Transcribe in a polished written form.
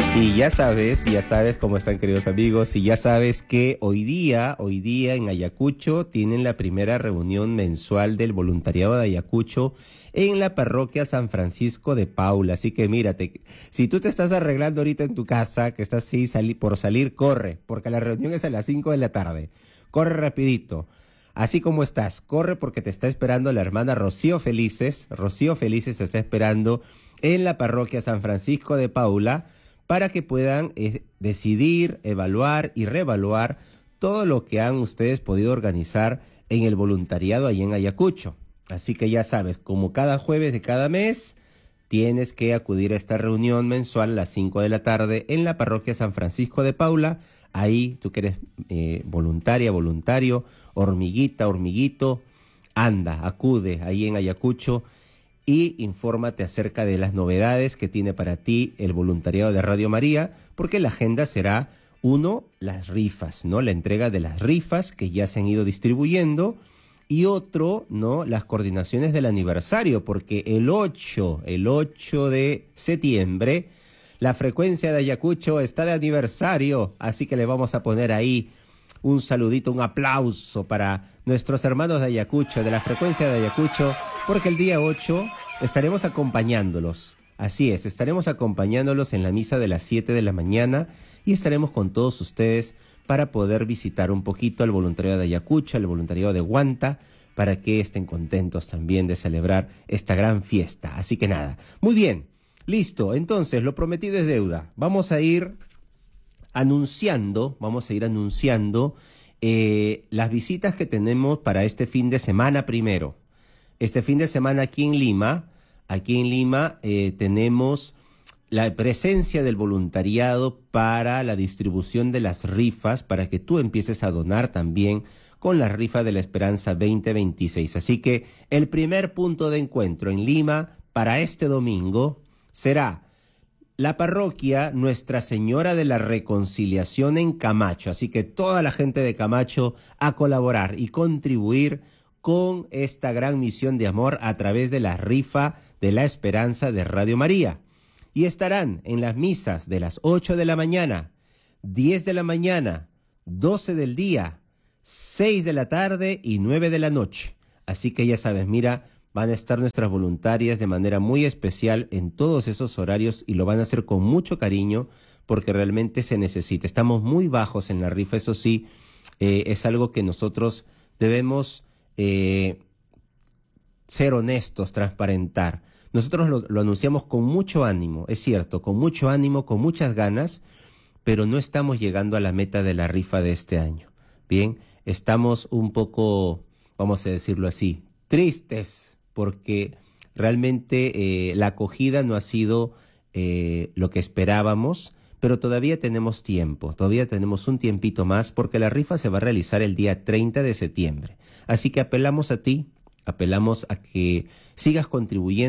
Y ya sabes cómo están, queridos amigos, y ya sabes que hoy día en Ayacucho tienen la primera reunión mensual del voluntariado de Ayacucho en la parroquia San Francisco de Paula. Así que mírate, si tú te estás arreglando ahorita en tu casa, que estás así por salir, corre, porque la reunión es a las 5 de la tarde. Corre rapidito. Así como estás, corre porque te está esperando la hermana Rocío Felices. Rocío Felices te está esperando en la parroquia San Francisco de Paula, para que puedan decidir, evaluar y reevaluar todo lo que han ustedes podido organizar en el voluntariado ahí en Ayacucho. Así que ya sabes, como cada jueves de cada mes, tienes que acudir a esta reunión mensual a las 5 de la tarde en la parroquia San Francisco de Paula. Ahí tú que eres voluntaria, voluntario, hormiguita, hormiguito, anda, acude ahí en Ayacucho y infórmate acerca de las novedades que tiene para ti el voluntariado de Radio María, porque la agenda será, uno, las rifas, ¿no? La entrega de las rifas que ya se han ido distribuyendo, y otro, ¿no? Las coordinaciones del aniversario, porque el 8 de septiembre, la frecuencia de Ayacucho está de aniversario, así que le vamos a poner ahí un saludito, un aplauso para nuestros hermanos de Ayacucho, de la frecuencia de Ayacucho, porque el día 8 estaremos acompañándolos. Así es, estaremos acompañándolos en la misa de las 7 de la mañana y estaremos con todos ustedes para poder visitar un poquito al voluntariado de Ayacucho, al voluntariado de Huanta, para que estén contentos también de celebrar esta gran fiesta. Así que nada, muy bien, listo, entonces lo prometido es deuda. Vamos a ir anunciando las visitas que tenemos para este fin de semana primero. Este fin de semana aquí en Lima tenemos la presencia del voluntariado para la distribución de las rifas, para que tú empieces a donar también con la rifa de la Esperanza 2026. Así que el primer punto de encuentro en Lima para este domingo será la parroquia Nuestra Señora de la Reconciliación en Camacho. Así que toda la gente de Camacho a colaborar y contribuir con esta gran misión de amor a través de la rifa de la Esperanza de Radio María. Y estarán en las misas de las 8 de la mañana, 10 de la mañana, 12 del día, 6 de la tarde y 9 de la noche. Así que ya sabes, mira, van a estar nuestras voluntarias de manera muy especial en todos esos horarios y lo van a hacer con mucho cariño porque realmente se necesita. Estamos muy bajos en la rifa, eso sí, es algo que nosotros debemos ser honestos, transparentar. Nosotros lo anunciamos con mucho ánimo, es cierto, con mucho ánimo, con muchas ganas, pero no estamos llegando a la meta de la rifa de este año. Bien, estamos un poco, vamos a decirlo así, tristes, porque realmente la acogida no ha sido lo que esperábamos, pero todavía tenemos tiempo, todavía tenemos un tiempito más, porque la rifa se va a realizar el día 30 de septiembre. Así que apelamos a ti, apelamos a que sigas contribuyendo